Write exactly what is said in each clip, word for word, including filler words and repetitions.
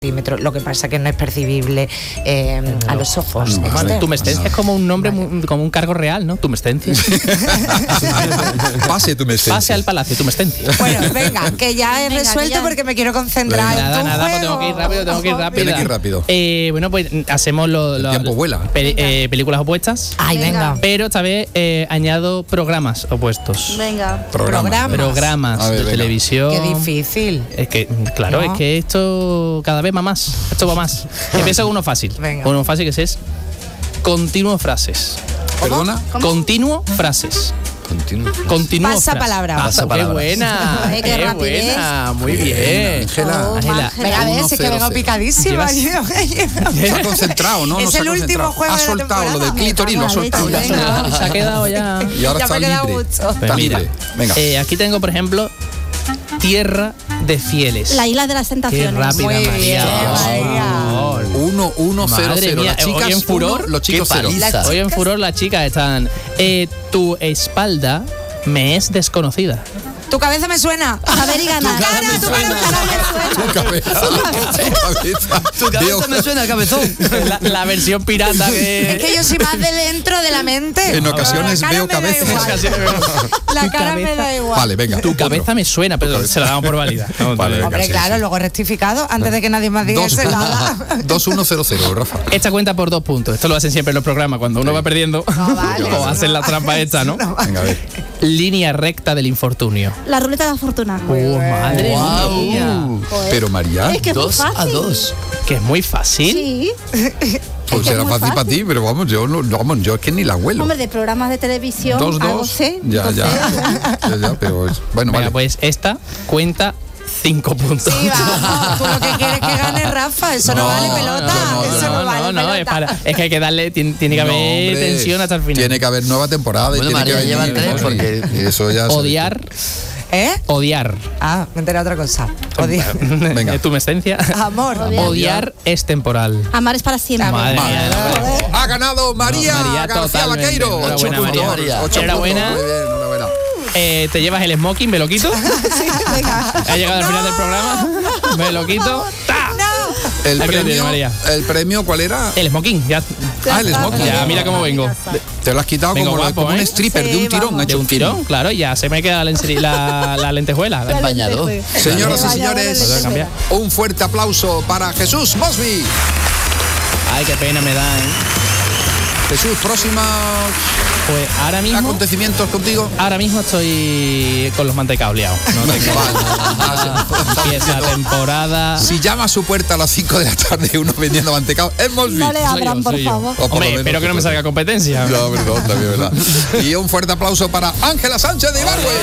Lo que pasa que no es percibible eh, no. a los ojos. No, vale. Tumestencia no. es como un nombre, vale. muy, como un cargo real, ¿no? Tumestencia. Pase Tumestencia. Pase al palacio, Tumestencia. Bueno, venga, que ya he venga, resuelto ya... porque me quiero concentrar. Venga, en nada, tu nada, juego. Pues tengo que ir rápido, tengo que ir rápido. Tiene que ir rápido. Eh, bueno, pues hacemos lo, lo, El tiempo vuela. Pe, eh, películas opuestas. Ay, venga. Pero esta vez eh, añado programas opuestos. Venga. Programas. Programas ver, de venga. televisión. Qué difícil. Es que, claro, ¿no? Es que esto cada vez va más. Esto va más. Empiezo con uno fácil. Venga. Uno fácil que es continuo frases. ¿Perdona? ¿Cómo? Continuo frases. Continuo. Continuo Pasa palabra. Pasa palabra. Qué buena. Ay, qué, qué buena. Muy bien. Ángela. Oh, Ángela. Venga, a ver, si es que vengo picadísima. Se ha concentrado, ¿no? Es no se el ha último juego Ha de la soltado lo del temporada. clítoris, lo ha soltado. Venga, Ya venga. Se ha quedado ya. Y ahora Ya está me queda libre. mucho. Está Pues mira, libre. Venga. Eh, aquí tengo, por ejemplo, Tierra de Fieles. La isla de las tentaciones. Qué rápida, Muy María. bien, María. uno uno cero Madre cero. mía, Las chicas hoy en furor, uno, los chicos qué cero. paliza. Hoy en furor las chicas están. Eh, tu espalda me es desconocida. Tu cabeza me suena. A ver y ganar. Tu cara, tu cara, Tu cabeza. Tu cabeza me suena a cabezón. La, la versión pirata que. Es que yo soy más de dentro de la mente. En ocasiones La cara veo me da cabezas. igual. La Tu cara me cabeza. da igual. Vale, venga. Tu cabeza me suena, pero se la damos por válida. Vamos, Vale, venga. Hombre, sí, claro, sí. luego rectificado antes de que nadie más diga Dos- eso, nada. dos uno cero cero, Rafa. Esta cuenta por dos puntos. Esto lo hacen siempre en los programas. Cuando uno va perdiendo, No vale, o eso hacen no la vale, trampa esta, ¿no? eso no vale. Venga, a ver. Línea recta del infortunio. La ruleta de la fortuna. Oh, madre Guau. mía. Pero María, Es que es muy Dos a fácil. dos. Que es muy fácil. Sí. pues es será muy fácil para fácil. ti, pero vamos, yo no, no, vamos, yo es que ni la huelo. Hombre, de programas de televisión. Dos, algo dos. sé. Ya, entonces, ya. Ya, ya, pero es- bueno, Venga, vale. pues esta cuenta cinco puntos. Sí, vamos, tú lo que quieres es que gane Rafa, eso no, No, vale pelota, no, no, eso no, no, vale no, no, pelota. es, para, es que hay que darle, tiene, tiene que No, haber hombre, tensión hasta el final. Tiene que haber nueva temporada y Bueno, tiene que María haber. lleva tres porque- y eso ya se- Odiar, ¿Eh? odiar. Ah, me enteré de otra cosa. Odiar. Venga. ¿Tu mesencia? Amor. Odiar. Odiar es temporal. Amar es para siempre. Madre Vale. mía. Ha ganado María, No, María, García totalmente. Vaqueiro. Enhorabuena, Ocho puntos. María. María. Ocho Enhorabuena. puntos. Muy bien, enhorabuena. Eh, te llevas el smoking, me lo quito. Ha llegado al final del programa. Me lo quito. ¡Ta! El Aquí lo tiene, premio, María. el premio, ¿cuál era? El smoking, ya. Ah, el smoking. Ya, mira cómo vengo. Te lo has quitado Vengo como, guapo, como un ¿eh? stripper Sí, de un tirón. vamos. ha De hecho un tirón, claro, ya se me queda la, enseri- la, la lentejuela. La empañado. Señoras y Vaya, señores, Lo tengo que cambiar. un fuerte aplauso para Jesús Mosby. Ay, qué pena me da, ¿eh? Jesús, próximos Pues ahora mismo, acontecimientos contigo. ahora mismo estoy con los mantecaos liados. No tengo nada. Empieza la temporada. Si llama a su puerta a las cinco de la tarde uno vendiendo mantecado, es Mosby. No le Soy abran, yo, por soy yo. favor. O por lo Hombre, menos espero que no me tú. salga competencia. Ya, perdón, también, ¿verdad? Y un fuerte aplauso para Ángela Sánchez de Ibargüen.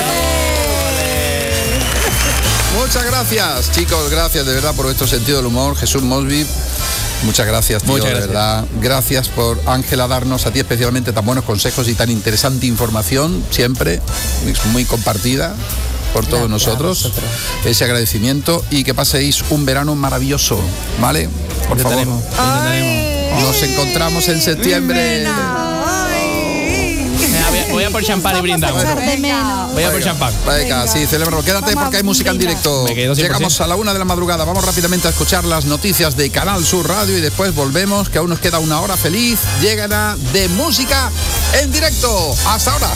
Muchas gracias, chicos, gracias de verdad por vuestro sentido del humor. Jesús Mosby, muchas gracias, tío, Muchas de gracias. verdad. Gracias por, Ángela, darnos a ti especialmente tan buenos consejos y tan interesante información, siempre, es muy compartida por todos Gracias a nosotros. vosotros. Ese agradecimiento y que paséis un verano maravilloso, ¿vale? Por favor. Intentaremos, intentaremos. Nos encontramos en septiembre. Venga, voy a- Voy a por champán y brindamos. Echar de menos. Voy a por champán. Venga, sí, celebrarlo. Quédate Vamos porque hay a música en brindar. directo. Me quedo cien por ciento. Llegamos a la una de la madrugada. Vamos rápidamente a escuchar las noticias de Canal Sur Radio y después volvemos, que aún nos queda una hora feliz. Llegará de música en directo. Hasta ahora.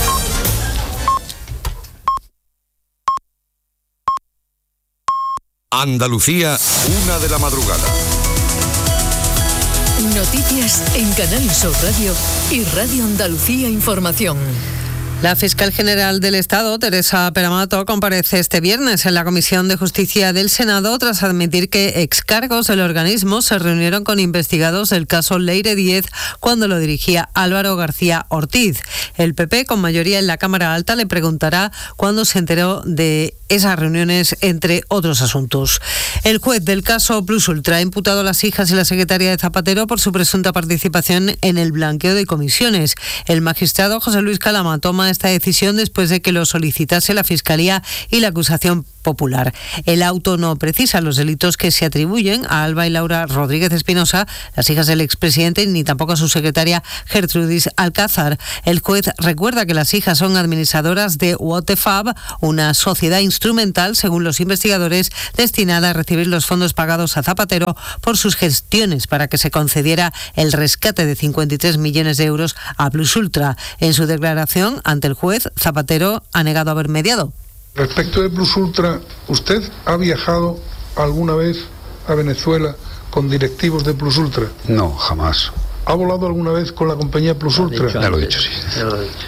Andalucía, una de la madrugada. Noticias en Canal Sur Radio y Radio Andalucía Información. La fiscal general del Estado, Teresa Peramato, comparece este viernes en la Comisión de Justicia del Senado tras admitir que excargos del organismo se reunieron con investigados del caso Leire Díez cuando lo dirigía Álvaro García Ortiz. El P P, con mayoría en la Cámara Alta, le preguntará cuándo se enteró de esas reuniones, entre otros asuntos. El juez del caso Plus Ultra ha imputado a las hijas y la secretaria de Zapatero por su presunta participación en el blanqueo de comisiones. El magistrado José Luis Calama toma esta decisión después de que lo solicitase la Fiscalía y la acusación Popular. El auto no precisa los delitos que se atribuyen a Alba y Laura Rodríguez Espinosa, las hijas del expresidente, ni tampoco a su secretaria Gertrudis Alcázar. El juez recuerda que las hijas son administradoras de Waterfab, una sociedad instrumental, según los investigadores, destinada a recibir los fondos pagados a Zapatero por sus gestiones para que se concediera el rescate de cincuenta y tres millones de euros a Plus Ultra. En su declaración ante el juez, Zapatero ha negado haber mediado. Respecto de Plus Ultra, ¿usted ha viajado alguna vez a Venezuela con directivos de Plus Ultra? No, jamás. ¿Ha volado alguna vez con la compañía Plus Ultra? Ya lo he dicho, sí. Ya lo he dicho.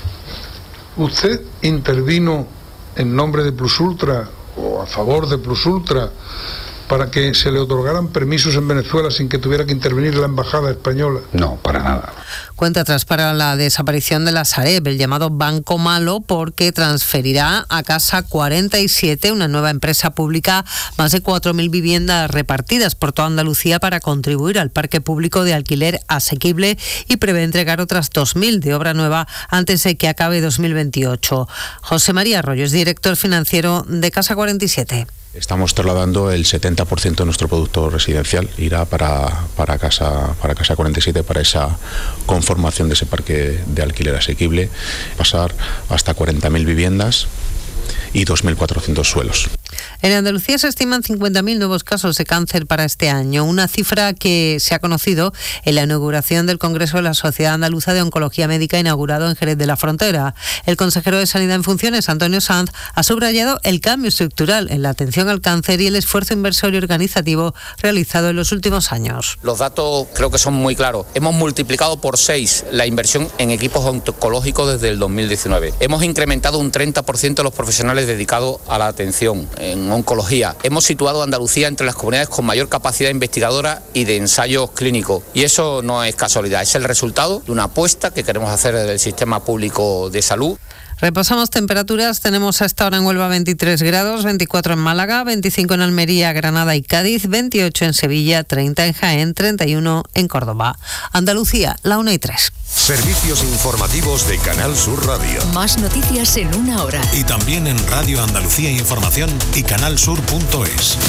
¿Usted intervino en nombre de Plus Ultra o a favor de Plus Ultra para que se le otorgaran permisos en Venezuela sin que tuviera que intervenir la embajada española? No, para nada. Cuenta atrás para la desaparición de la Sareb, el llamado Banco Malo, porque transferirá a Casa cuarenta y siete, una nueva empresa pública, más de cuatro mil viviendas repartidas por toda Andalucía para contribuir al parque público de alquiler asequible, y prevé entregar otras dos mil de obra nueva antes de que acabe dos mil veintiocho. José María Arroyo es director financiero de Casa cuarenta y siete. Estamos trasladando el setenta por ciento de nuestro producto residencial, irá para, para, casa, para Casa cuarenta y siete, para esa conformación de ese parque de alquiler asequible, pasar hasta cuarenta mil viviendas y dos mil cuatrocientos suelos. En Andalucía se estiman cincuenta mil nuevos casos de cáncer para este año, una cifra que se ha conocido en la inauguración del Congreso de la Sociedad Andaluza de Oncología Médica, inaugurado en Jerez de la Frontera. El consejero de Sanidad en funciones, Antonio Sanz, ha subrayado el cambio estructural en la atención al cáncer y el esfuerzo inversor y organizativo realizado en los últimos años. Los datos creo que son muy claros. Hemos multiplicado por seis la inversión en equipos oncológicos desde el dos mil diecinueve. Hemos incrementado un treinta por ciento los profesionales dedicados a la atención en oncología. Hemos situado a Andalucía entre las comunidades con mayor capacidad investigadora y de ensayos clínicos. Y eso no es casualidad, es el resultado de una apuesta que queremos hacer desde el sistema público de salud. Repasamos temperaturas. Tenemos a esta hora en Huelva veintitrés grados, veinticuatro en Málaga, veinticinco en Almería, Granada y Cádiz, veintiocho en Sevilla, treinta en Jaén, treinta y uno en Córdoba. Andalucía, la una y tres. Servicios informativos de Canal Sur Radio. Más noticias en una hora. Y también en Radio Andalucía Información y canalsur punto es.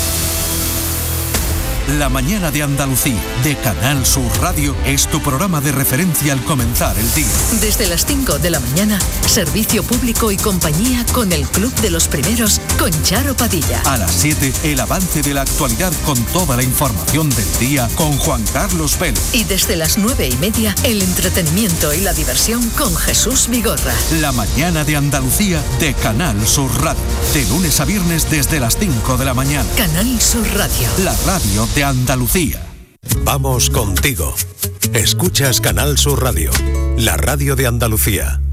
La mañana de Andalucía, de Canal Sur Radio, es tu programa de referencia al comenzar el día. Desde las cinco de la mañana, servicio público y compañía con el Club de los Primeros, con Charo Padilla. A las siete, el avance de la actualidad con toda la información del día con Juan Carlos Vélez. Y desde las nueve y media, el entretenimiento y la diversión con Jesús Vigorra. La mañana de Andalucía, de Canal Sur Radio. De lunes a viernes desde las cinco de la mañana. Canal Sur Radio. La radio de Andalucía. Vamos contigo. Escuchas Canal Sur Radio, la radio de Andalucía.